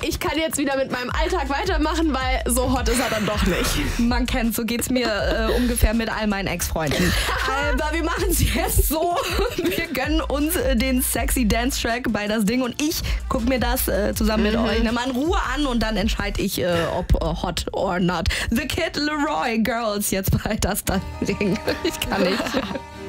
ich kann jetzt wieder mit meinem Alltag weitermachen, weil so hot ist er dann doch nicht. Man kennt, so geht's mir ungefähr mit all meinen Ex-Freunden. Aber wir machen es jetzt so. Wir gönnen uns den sexy Dance-Track bei Das Ding und ich gucke mir das zusammen mit euch mal in Ruhe an und dann entscheide ich, ob hot or not. The Kid Laroi Girls jetzt bei Das Ding. Ich kann nicht.